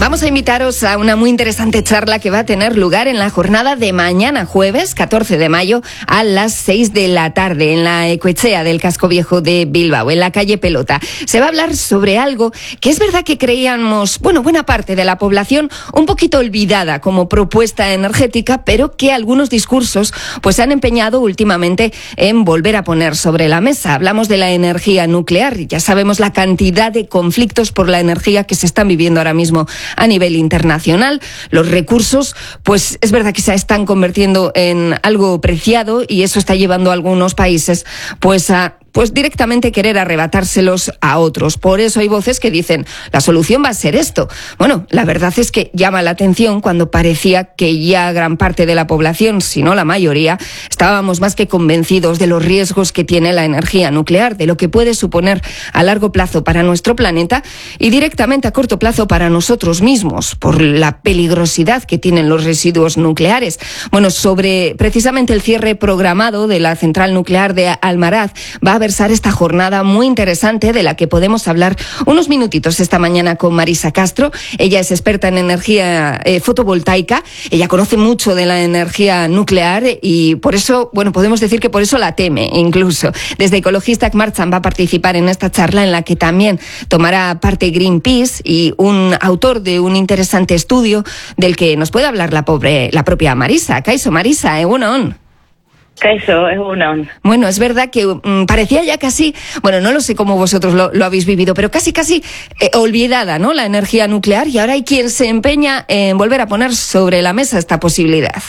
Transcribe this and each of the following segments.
Vamos a invitaros a una muy interesante charla que va a tener lugar en la jornada de mañana, jueves 14 de mayo, a las 6 de la tarde, en la Ecoetxea del Casco Viejo de Bilbao, en la calle Pelota. Se va a hablar sobre algo que es verdad que creíamos, buena parte de la población, un poquito olvidada como propuesta energética, pero que algunos discursos pues se han empeñado últimamente en volver a poner sobre la mesa. Hablamos de la energía nuclear. Ya sabemos la cantidad de conflictos por la energía que se están viviendo ahora mismo a nivel internacional. Los recursos, pues es verdad que se están convirtiendo en algo preciado y eso está llevando a algunos países pues directamente querer arrebatárselos a otros. Por eso hay voces que dicen, la solución va a ser esto. Bueno, la verdad es que llama la atención cuando parecía que ya gran parte de la población, si no la mayoría, estábamos más que convencidos de los riesgos que tiene la energía nuclear, de lo que puede suponer a largo plazo para nuestro planeta y directamente a corto plazo para nosotros mismos, por la peligrosidad que tienen los residuos nucleares. Bueno, sobre precisamente el cierre programado de la central nuclear de Almaraz, va a versar esta jornada muy interesante de la que podemos hablar unos minutitos esta mañana con Marisa Castro. Ella es experta en energía fotovoltaica, ella conoce mucho de la energía nuclear y por eso, podemos decir que por eso la teme incluso. Desde Ecologistak Martxan va a participar en esta charla en la que también tomará parte Greenpeace y un autor de un interesante estudio del que nos puede hablar la propia Marisa. Kaixo, Marisa, egunon. Eso es una. Bueno, es verdad que parecía ya casi, no lo sé cómo vosotros lo habéis vivido, pero casi olvidada, ¿no? La energía nuclear, y ahora hay quien se empeña en volver a poner sobre la mesa esta posibilidad.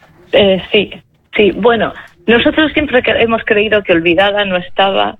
Sí. Bueno, nosotros siempre hemos creído que olvidada no estaba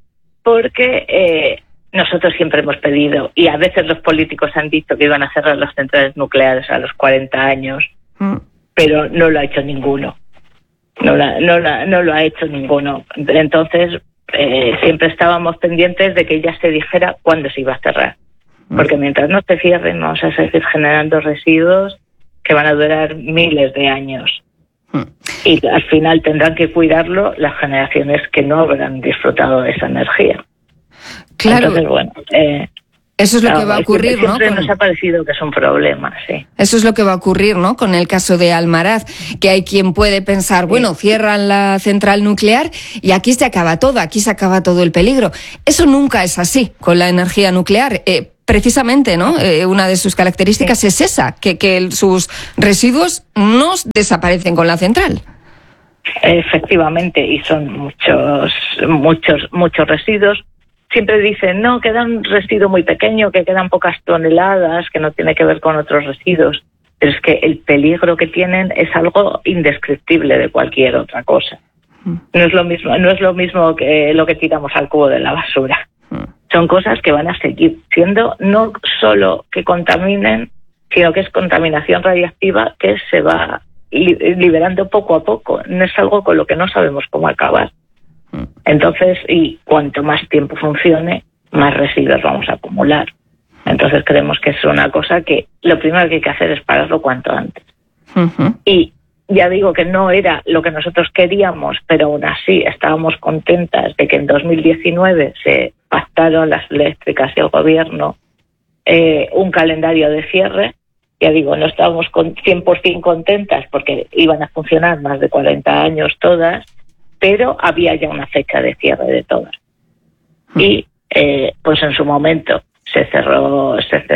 porque nosotros siempre hemos pedido, y a veces los políticos han dicho que iban a cerrar las centrales nucleares a los 40 años, pero no lo ha hecho ninguno. No lo ha hecho ninguno. Entonces, siempre estábamos pendientes de que ya se dijera cuándo se iba a cerrar. Porque mientras no se cierren, vamos a seguir generando residuos que van a durar miles de años. Y al final tendrán que cuidarlo las generaciones que no habrán disfrutado de esa energía. Claro. Entonces, eso es lo que va a ocurrir, ¿no? Siempre nos ha parecido que es un problema, sí. Eso es lo que va a ocurrir, ¿no? Con el caso de Almaraz, que hay quien puede pensar, cierran la central nuclear y aquí se acaba todo el peligro. Eso nunca es así con la energía nuclear. Precisamente, ¿no? Una de sus características es esa, que sus residuos no desaparecen con la central. Efectivamente, y son muchos residuos. Siempre dicen, no, queda un residuo muy pequeño, que quedan pocas toneladas, que no tiene que ver con otros residuos. Pero es que el peligro que tienen es algo indescriptible de cualquier otra cosa. No es lo mismo que lo que tiramos al cubo de la basura. Son cosas que van a seguir siendo, no solo que contaminen, sino que es contaminación radiactiva que se va liberando poco a poco. No es algo con lo que no sabemos cómo acabar. Entonces, y cuanto más tiempo funcione, más residuos vamos a acumular. Entonces creemos que es una cosa que lo primero que hay que hacer es pararlo cuanto antes. Y ya digo que no era lo que nosotros queríamos, pero aún así estábamos contentas de que en 2019 se pactaron las eléctricas y el gobierno un calendario de cierre. Ya digo, no estábamos 100% contentas porque iban a funcionar más de 40 años todas, pero había ya una fecha de cierre de todas. Y pues en su momento se cerró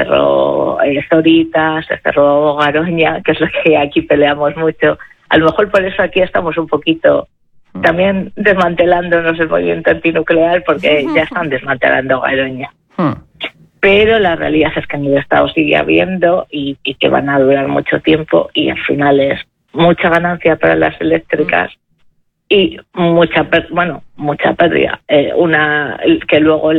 Zorita, se cerró Garoña, que es lo que aquí peleamos mucho. A lo mejor por eso aquí estamos un poquito también desmantelándonos el movimiento antinuclear, porque ya están desmantelando Garoña. Pero la realidad es que en el Estado sigue habiendo y que van a durar mucho tiempo, y al final es mucha ganancia para las eléctricas y mucha pérdida. Que luego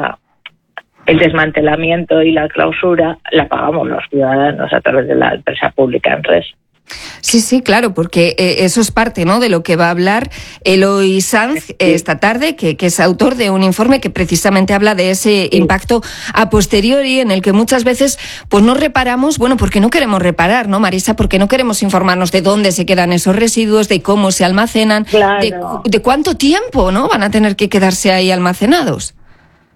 el desmantelamiento y la clausura la pagamos los ciudadanos a través de la empresa pública Enres. Sí, claro, porque eso es parte, ¿no?, de lo que va a hablar Eloy Sanz esta tarde, que es autor de un informe que precisamente habla de ese impacto a posteriori, en el que muchas veces pues no reparamos, porque no queremos reparar, ¿no, Marisa? Porque no queremos informarnos de dónde se quedan esos residuos, de cómo se almacenan, claro, de cuánto tiempo, ¿no?, van a tener que quedarse ahí almacenados.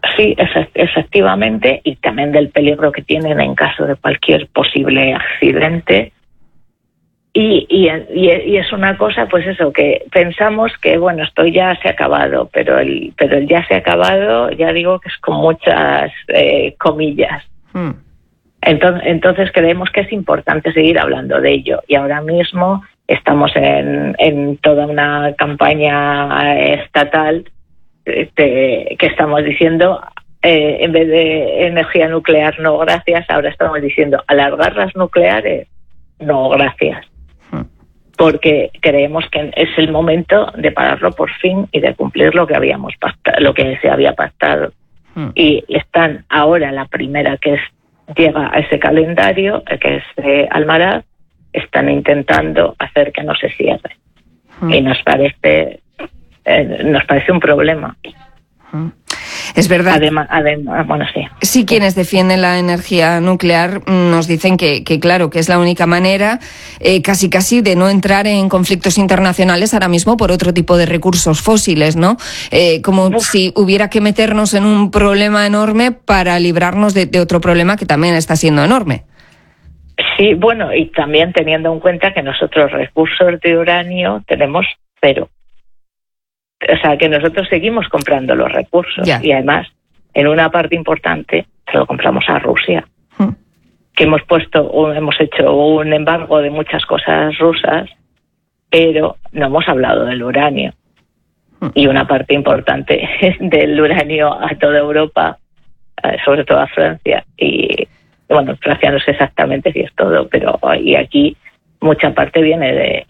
Sí, efectivamente, y también del peligro que tienen en caso de cualquier posible accidente. Y es una cosa, pues eso, que pensamos que, bueno, esto ya se ha acabado, pero el ya se ha acabado, ya digo que es con muchas comillas. Entonces creemos que es importante seguir hablando de ello. Y ahora mismo estamos en toda una campaña estatal que estamos diciendo, en vez de energía nuclear, no gracias, ahora estamos diciendo alargar las nucleares, no gracias. Porque creemos que es el momento de pararlo por fin y de cumplir lo que habíamos pactado, lo que se había pactado. Y están ahora, la primera que llega a ese calendario, que es Almaraz, están intentando hacer que no se cierre. Y nos parece un problema. Es verdad. Además, bueno, sí. Sí, quienes defienden la energía nuclear nos dicen que claro, que es la única manera casi de no entrar en conflictos internacionales ahora mismo por otro tipo de recursos fósiles, ¿no? Como si hubiera que meternos en un problema enorme para librarnos de otro problema que también está siendo enorme. Sí, bueno, y también teniendo en cuenta que nosotros recursos de uranio tenemos 0. O sea, que nosotros seguimos comprando los recursos. Y además, en una parte importante, se lo compramos a Rusia. Que hemos hecho un embargo de muchas cosas rusas, pero no hemos hablado del uranio. Y una parte importante del uranio a toda Europa, sobre todo a Francia. Y bueno, Francia no sé exactamente si es todo, pero y aquí mucha parte viene de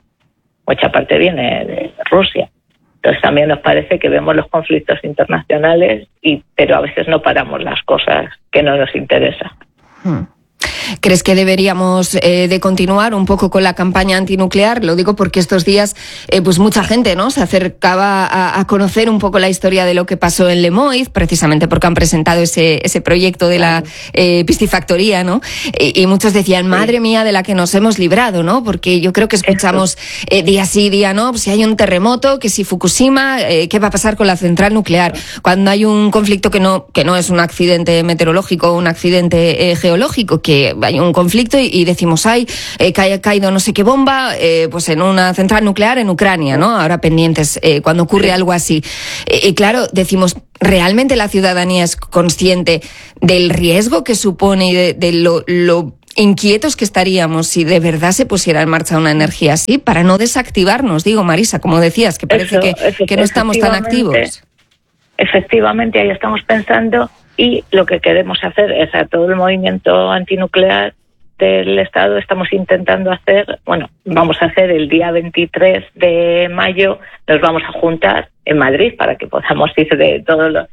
Rusia. Entonces también nos parece que vemos los conflictos internacionales, pero a veces no paramos las cosas que no nos interesan. ¿Crees que deberíamos de continuar un poco con la campaña antinuclear? Lo digo porque estos días pues mucha gente, ¿no?, se acercaba a conocer un poco la historia de lo que pasó en Lemoiz, precisamente porque han presentado ese proyecto de la piscifactoría, ¿no? Y muchos decían, madre mía, de la que nos hemos librado, ¿no? Porque yo creo que escuchamos día sí, día no, pues si hay un terremoto, que si Fukushima, ¿qué va a pasar con la central nuclear? Cuando hay un conflicto que no es un accidente meteorológico, un accidente geológico, que hay un conflicto y decimos, que haya caído no sé qué bomba, pues en una central nuclear en Ucrania, ¿no? Ahora pendientes cuando ocurre algo así. Y claro, decimos, ¿realmente la ciudadanía es consciente del riesgo que supone y de lo inquietos que estaríamos si de verdad se pusiera en marcha una energía así, para no desactivarnos? Digo, Marisa, como decías, que parece que no estamos tan activos. Efectivamente, ahí estamos pensando. Y lo que queremos hacer es, a todo el movimiento antinuclear del Estado, estamos intentando hacer, vamos a hacer el día 23 de mayo, nos vamos a juntar en Madrid para que podamos ir de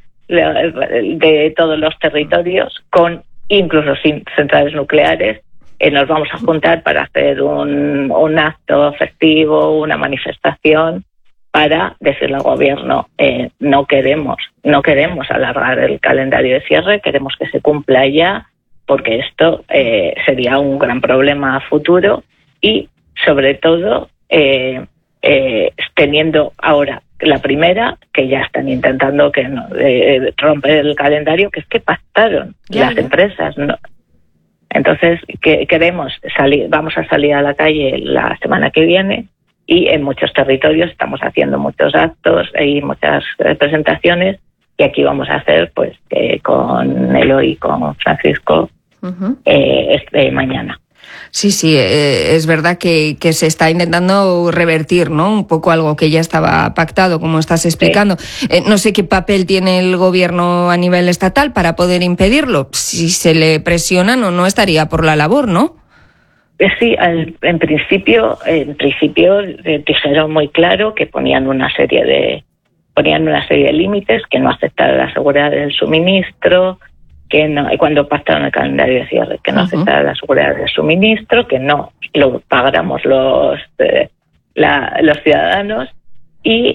todos los territorios, incluso sin centrales nucleares. Nos vamos a juntar para hacer un acto festivo, una manifestación, para decirle al gobierno, no queremos alargar el calendario de cierre, queremos que se cumpla ya, porque esto sería un gran problema a futuro y, sobre todo, teniendo ahora la primera, que ya están intentando romper el calendario, que es que pactaron las empresas, ¿no? Entonces, vamos a salir a la calle la semana que viene. Y en muchos territorios estamos haciendo muchos actos y muchas presentaciones, y aquí vamos a hacer pues con Eloy y con Francisco mañana. Sí, es verdad que se está intentando revertir, ¿no?, un poco algo que ya estaba pactado, como estás explicando. Sí. No sé qué papel tiene el gobierno a nivel estatal para poder impedirlo. Si se le presiona, no estaría por la labor, ¿no? Sí, en principio dijeron muy claro que ponían una serie de límites, que no aceptara la seguridad del suministro, que no, cuando pactaron el calendario de cierre, que no aceptara la seguridad del suministro, que no lo pagáramos los ciudadanos, y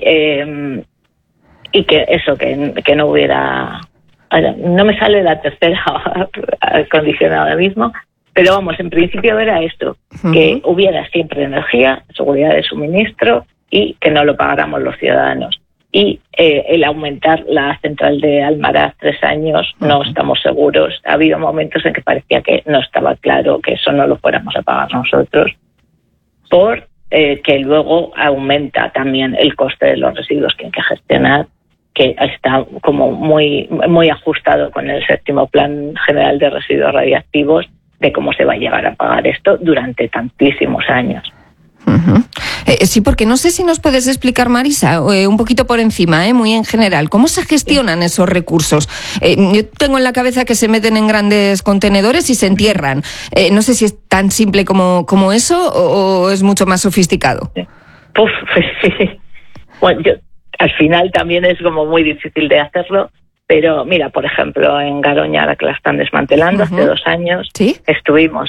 que eso, que no hubiera, no me sale la tercera condición ahora mismo. Pero vamos, en principio era esto, que hubiera siempre energía, seguridad de suministro y que no lo pagáramos los ciudadanos. y el aumentar la central de Almaraz 3 años no estamos seguros. Ha habido momentos en que parecía que no estaba claro que eso no lo fuéramos a pagar nosotros, por que luego aumenta también el coste de los residuos que hay que gestionar, que está como muy ajustado con el 7º Plan General de Residuos Radiactivos, de cómo se va a llegar a pagar esto durante tantísimos años. Uh-huh. Sí, porque no sé si nos puedes explicar, Marisa, un poquito por encima, muy en general, ¿cómo se gestionan esos recursos? Yo tengo en la cabeza que se meten en grandes contenedores y se entierran. No sé si es tan simple como eso o es mucho más sofisticado. Sí. Bueno, al final también es como muy difícil de hacerlo, pero mira, por ejemplo, en Garoña, ahora que la están desmantelando, hace 2 años, ¿sí? estuvimos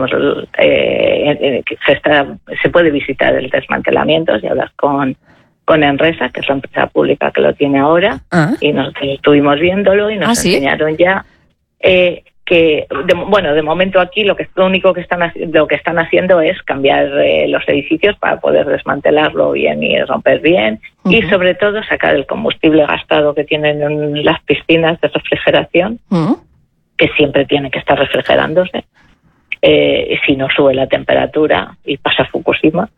se puede visitar el desmantelamiento y hablar con Enresa, que es la empresa pública que lo tiene ahora, y nosotros estuvimos viéndolo y nos enseñaron ya que de momento aquí lo único que están haciendo es cambiar los edificios para poder desmantelarlo bien y romper bien, y sobre todo sacar el combustible gastado que tienen en las piscinas de refrigeración, que siempre tiene que estar refrigerándose, si no sube la temperatura y pasa Fukushima.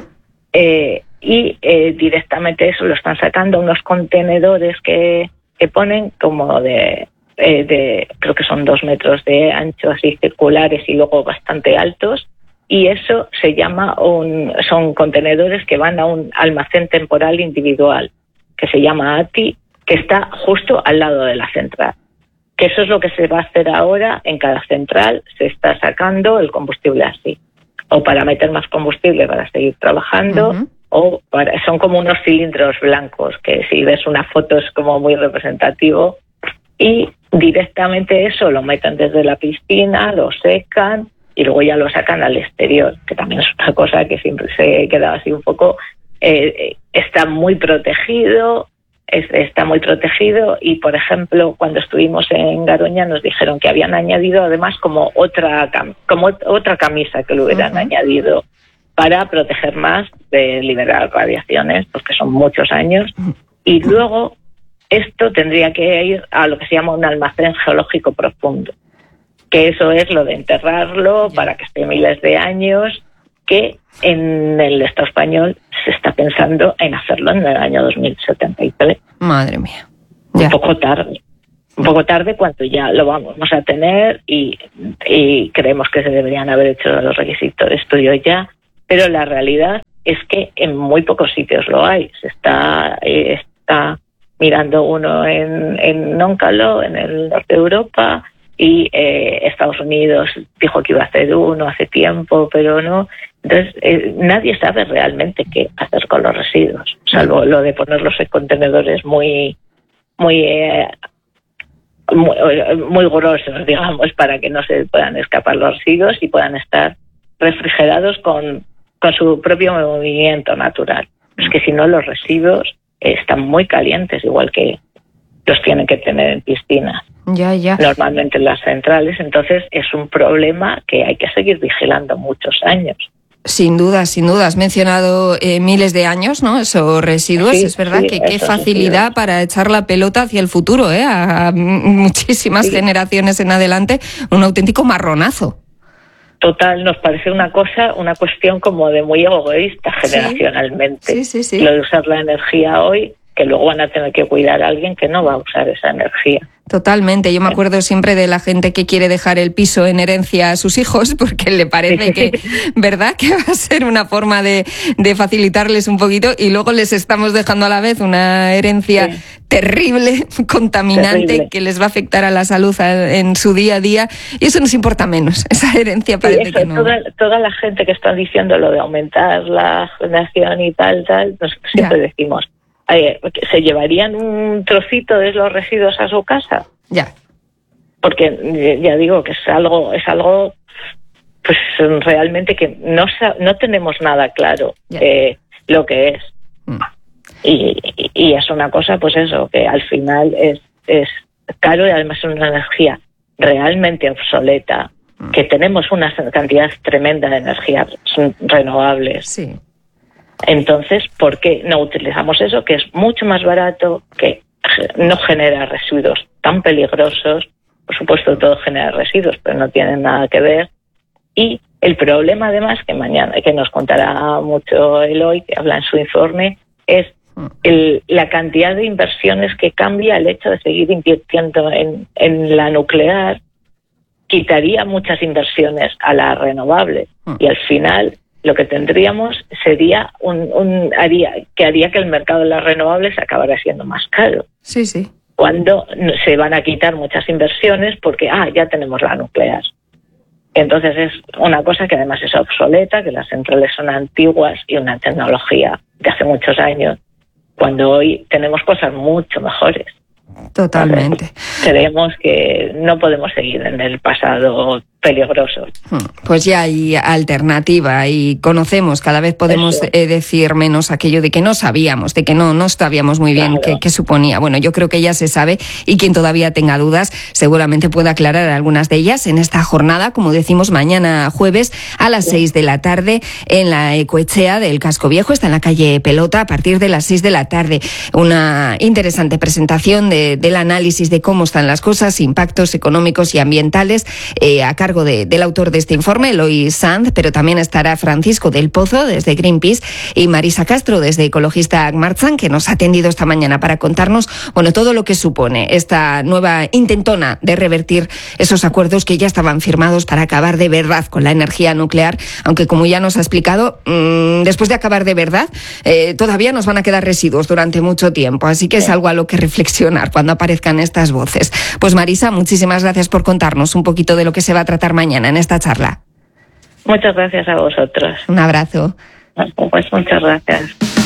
Y directamente eso lo están sacando unos contenedores que ponen como de creo que son 2 metros de ancho, así circulares y luego bastante altos, y eso se llama son contenedores que van a un almacén temporal individual que se llama ATI, que está justo al lado de la central. Que eso es lo que se va a hacer ahora en cada central, se está sacando el combustible así, o para meter más combustible para seguir trabajando, son como unos cilindros blancos que si ves una foto es como muy representativo. Y directamente eso lo meten desde la piscina, lo secan y luego ya lo sacan al exterior, que también es una cosa que siempre se queda así un poco, está muy protegido y, por ejemplo, cuando estuvimos en Garoña nos dijeron que habían añadido además como otra camisa que lo hubieran añadido para proteger más de liberar radiaciones, porque son muchos años, y luego esto tendría que ir a lo que se llama un almacén geológico profundo, que eso es lo de enterrarlo para que esté miles de años, que en el Estado español se está pensando en hacerlo en el año 2073. Madre mía. Ya. Un poco tarde cuando ya lo vamos a tener y creemos que se deberían haber hecho los requisitos de estudio ya, pero la realidad es que en muy pocos sitios lo hay. Se está mirando uno en Nóncalo, en el norte de Europa, y Estados Unidos dijo que iba a hacer uno hace tiempo, pero no. Entonces, nadie sabe realmente qué hacer con los residuos, salvo lo de ponerlos en contenedores muy gruesos, digamos, para que no se puedan escapar los residuos y puedan estar refrigerados con su propio movimiento natural. Es que si no, los residuos están muy calientes, igual que los tienen que tener en piscinas. Ya. Normalmente en las centrales, entonces es un problema que hay que seguir vigilando muchos años. Sin duda, has mencionado miles de años, ¿no? Esos residuos, sí, es verdad que qué facilidad para echar la pelota hacia el futuro, a muchísimas generaciones en adelante, un auténtico marronazo. Total, nos parece una cuestión como de muy egoísta generacionalmente. Sí. Lo de usar la energía hoy, que luego van a tener que cuidar a alguien que no va a usar esa energía. Totalmente. Yo me acuerdo siempre de la gente que quiere dejar el piso en herencia a sus hijos porque le parece que, ¿verdad?, que va a ser una forma de facilitarles un poquito, y luego les estamos dejando a la vez una herencia terrible, contaminante, que les va a afectar a la salud en su día a día, y eso nos importa menos. Esa herencia parece que no. Toda la gente que está diciendo lo de aumentar la generación y tal, nosotros siempre decimos, ¿se llevarían un trocito de los residuos a su casa? Ya. Porque ya digo que es algo pues realmente que no tenemos nada claro lo que es. Y es una cosa, pues eso, que al final es caro y además es una energía realmente obsoleta, que tenemos una cantidad tremenda de energías renovables. Sí. Entonces, ¿por qué no utilizamos eso, que es mucho más barato, que no genera residuos tan peligrosos? Por supuesto, todo genera residuos, pero no tienen nada que ver. Y el problema, además, que mañana, que nos contará mucho Eloy, que habla en su informe, es la cantidad de inversiones que cambia el hecho de seguir invirtiendo en la nuclear. Quitaría muchas inversiones a la renovable y al final lo que tendríamos sería haría que el mercado de las renovables acabara siendo más caro. Sí, sí. Cuando se van a quitar muchas inversiones porque ya tenemos la nuclear. Entonces es una cosa que además es obsoleta, que las centrales son antiguas y una tecnología de hace muchos años, cuando hoy tenemos cosas mucho mejores. Totalmente. Entonces, creemos que no podemos seguir en el pasado peligroso. Pues ya hay alternativa y conocemos, cada vez podemos decir menos aquello de que no sabíamos, de que no sabíamos muy bien qué suponía. Bueno, yo creo que ya se sabe y quien todavía tenga dudas seguramente puede aclarar algunas de ellas en esta jornada, como decimos, mañana jueves a las 6 de la tarde en la Ecoetxea del Casco Viejo, está en la calle Pelota a partir de las 6 de la tarde. Una interesante presentación del análisis de cómo están las cosas, impactos económicos y ambientales a cargo del autor de este informe, Eloy Sanz, pero también estará Francisco del Pozo desde Greenpeace y Marisa Castro desde Ecologista Agmartzan, que nos ha atendido esta mañana para contarnos, bueno, todo lo que supone esta nueva intentona de revertir esos acuerdos que ya estaban firmados para acabar de verdad con la energía nuclear, aunque como ya nos ha explicado, después de acabar de verdad, todavía nos van a quedar residuos durante mucho tiempo, así que es algo a lo que reflexionar cuando aparezcan estas voces. Pues Marisa, muchísimas gracias por contarnos un poquito de lo que se va a tratar mañana en esta charla. Muchas gracias a vosotros. Un abrazo. Pues muchas gracias.